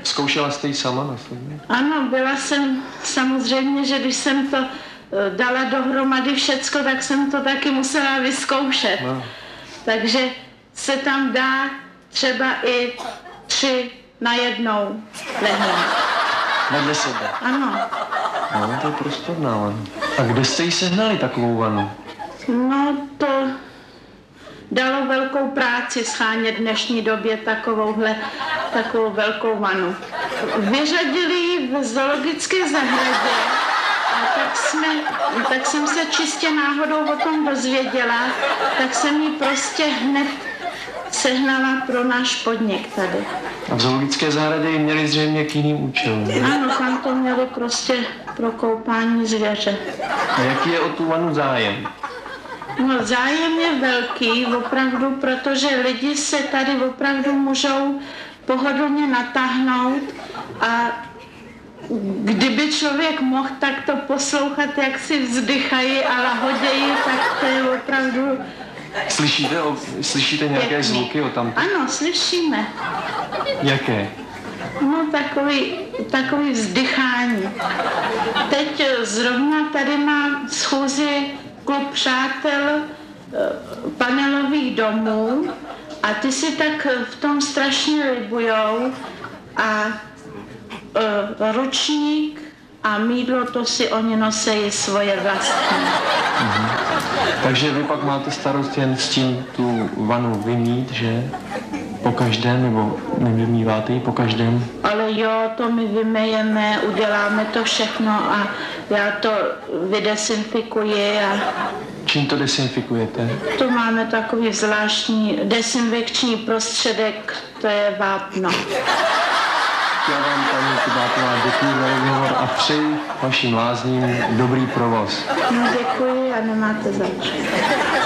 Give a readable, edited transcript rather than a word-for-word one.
Zkoušela jste ji sama na sobě? Ano, byla jsem, samozřejmě, že když jsem to dala dohromady všecko, tak jsem to taky musela vyzkoušet. No. Takže se tam dá třeba i 3 najednou lehnout. Vedle sebe? Ano. No, to je prostorná vana. A kde jste jí sehnali takovou vanu? No, to dalo velkou práci schánět v dnešní době takovou velkou vanu. Vyřadili ji v zoologické zahradě a tak jsem se čistě náhodou o tom dozvěděla, tak jsem ji prostě hned sehnala pro náš podnik tady. A v zoologické zahradě ji měli zřejmě k jiným účelům. Ano, tam to měli prostě pro koupání zvěře. A jaký je o tu vanu zájem? No, zájem je velký, opravdu, protože lidi se tady opravdu můžou pohodlně natáhnout a kdyby člověk mohl tak to poslouchat, jak si vzdychají a lahodějí, tak to je opravdu Slyšíte nějaké pěkný. zvuky o tam? Ano, slyšíme. Jaké? No, takový vzdychání. Teď zrovna tady má schůzi klub přátel panelových domů a ty si tak v tom strašně libujou a ručník a mýdlo, to si oni nosejí svoje vlastní. Takže vy pak máte starost jen s tím tu vanu vymít, že? Po každém, nebo nevymýváte ji po každém? Ale jo, to my vymejeme, uděláme to všechno a já to vydesinfikuji a Čím to desinfikujete? tu máme takový zvláštní desinfekční prostředek, to je vápno. Já vám, paní Kubátová, děkuji za rozhovor a přeji vašim lázním dobrý provoz. No, děkuji a nemáte zač.